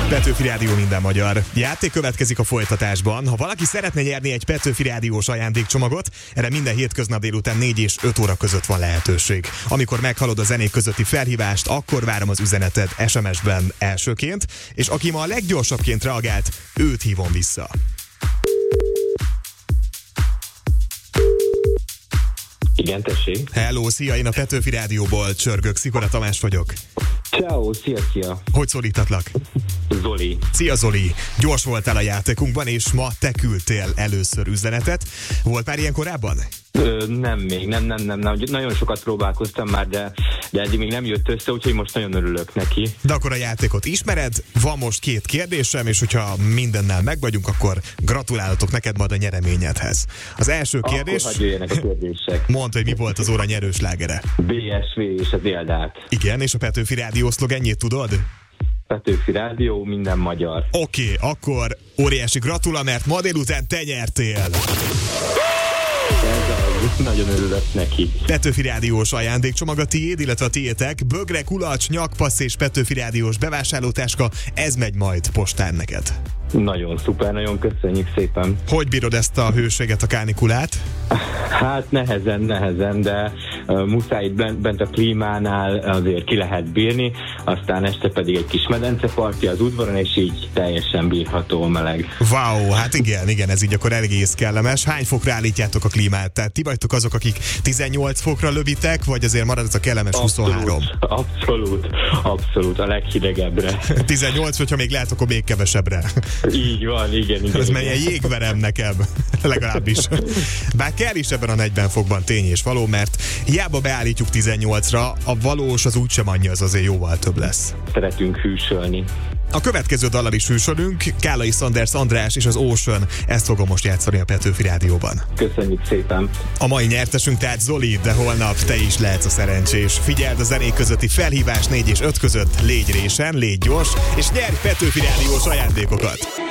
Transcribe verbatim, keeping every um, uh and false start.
Petőfi Rádió, minden magyar. Játék következik a folytatásban. Ha valaki szeretne nyerni egy Petőfi Rádiós ajándékcsomagot, erre minden hétköznap délután négy és öt óra között van lehetőség. Amikor meghallod a zenék közötti felhívást, akkor várom az üzeneted es em es-ben elsőként, és aki ma a leggyorsabbként reagált, őt hívom vissza. Igen, tessék. Hello, szia, én a Petőfi Rádióból csörgök, Szikora Tamás vagyok. Ciao, szia, szia. Hogy szólítatlak? Zoli. Szia Zoli, gyors voltál a játékunkban, és ma te küldtél először üzenetet. Volt már ilyen korábban? Ö, nem még, nem, nem, nem, nem. Nagyon sokat próbálkoztam már, de, de eddig még nem jött össze, úgyhogy most nagyon örülök neki. De akkor a játékot ismered, van most két kérdésem, és hogyha mindennel meg vagyunk, akkor gratulálok neked majd a nyereményedhez. Az első kérdés... Akkor hadd jöjjenek a kérdések. Mondd, hogy mi volt az óra nyerős lágere. bé es vé és az Éldát. Igen, és a Petőfi Rádió szlogenjét tudod? Petőfi Rádió, minden magyar. Oké, okay, akkor óriási gratula, mert ma délután te nyertél. Ez az, nagyon örülök neki. Petőfi Rádiós ajándékcsomag a tiéd, illetve a tiétek. Bögre, kulacs, nyakpassz és Petőfi Rádiós bevásárlótáska, ez megy majd postán neked. Nagyon szuper, nagyon köszönjük szépen. Hogy bírod ezt a hőséget, a kánikulát? Hát nehezen, nehezen, de uh, muszáj itt bent, bent a klímánál azért ki lehet bírni, aztán este pedig egy kis medenceparti az udvaron, és így teljesen bírható a meleg. Wow, hát igen, igen, ez így akkor egész kellemes. Hány fokra állítjátok a klímát? Tehát ti vagytok azok, akik tizennyolc fokra lövitek, vagy azért marad ez a kellemes huszonhárom? Abszolút, abszolút, a leghidegebbre. tizennyolc, hogyha még lehet, akkor még kevesebbre. Így van, igen, igen. Ez melyen jégverem nekem, legalábbis. Bár kell is ebben a negyven fokban, tény és való, mert hiába beállítjuk tizennyolcra, a valós az úgysem annyi, az azért jóval több lesz. Szeretünk hűsölni. A következő dallal is hűsölünk, Kállai Sanders András és az Ocean, ezt fogom most játszani a Petőfi Rádióban. Köszönjük szépen. A mai nyertesünk tehát Zoli, de holnap te is lehetsz a szerencsés. Figyeld a zenék közötti felhívás négy és öt között, légy résen, légy gyors, és nyerj Petőfi Rádiós ajándékokat!